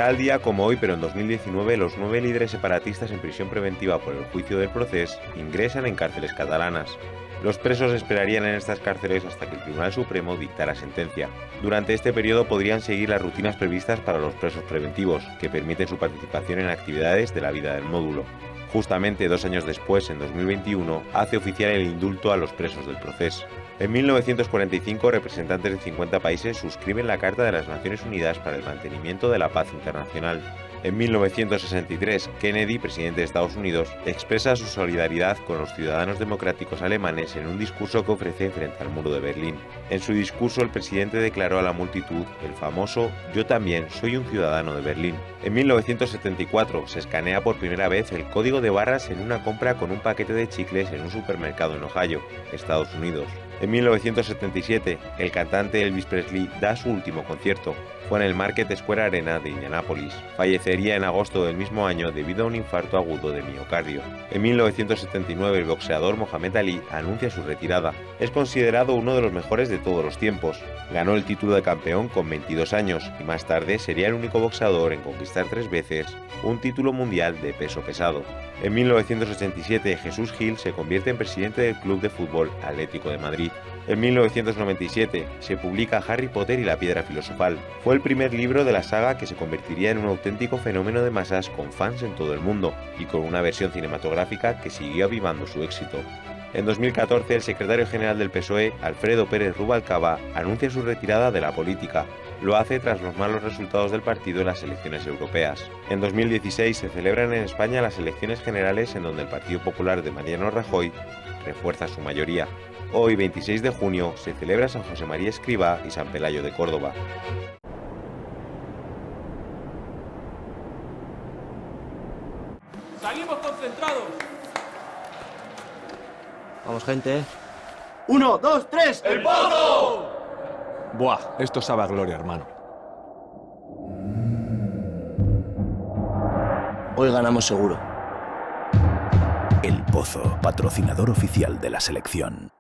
Tal día como hoy, pero en 2019, los 9 líderes separatistas en prisión preventiva por el juicio del procés ingresan en cárceles catalanas. Los presos esperarían en estas cárceles hasta que el Tribunal Supremo dictara sentencia. Durante este periodo podrían seguir las rutinas previstas para los presos preventivos, que permiten su participación en actividades de la vida del módulo. Justamente 2 años después, en 2021, hace oficial el indulto a los presos del procés. En 1945, representantes de 50 países suscriben la Carta de las Naciones Unidas para el mantenimiento de la paz internacional. En 1963, Kennedy, presidente de Estados Unidos, expresa su solidaridad con los ciudadanos democráticos alemanes en un discurso que ofrece frente al muro de Berlín. En su discurso, el presidente declaró a la multitud el famoso «Yo también soy un ciudadano de Berlín». En 1974, se escanea por primera vez el código de barras en una compra con un paquete de chicles en un supermercado en Ohio, Estados Unidos. En 1977, el cantante Elvis Presley da su último concierto. Fue en el Market Square Arena de Indianápolis. Fallecería en agosto del mismo año debido a un infarto agudo de miocardio. En 1979, el boxeador Mohamed Ali anuncia su retirada. Es considerado uno de los mejores de todos los tiempos. Ganó el título de campeón con 22 años y más tarde sería el único boxeador en conquistar 3 veces un título mundial de peso pesado. En 1987, Jesús Gil se convierte en presidente del Club de Fútbol Atlético de Madrid. En 1997 se publica Harry Potter y la Piedra Filosofal. Fue el primer libro de la saga que se convertiría en un auténtico fenómeno de masas con fans en todo el mundo y con una versión cinematográfica que siguió avivando su éxito. En 2014, el secretario general del PSOE, Alfredo Pérez Rubalcaba, anuncia su retirada de la política. Lo hace tras los malos resultados del partido en las elecciones europeas. En 2016 se celebran en España las elecciones generales en donde el Partido Popular de Mariano Rajoy refuerza su mayoría. Hoy, 26 de junio, se celebra San José María Escrivá y San Pelayo de Córdoba. ¡Salimos concentrados! Vamos, gente. 1, 2, 3. ¡El Pozo! Buah, esto sabe a gloria, hermano. Hoy ganamos seguro. El Pozo, patrocinador oficial de la selección.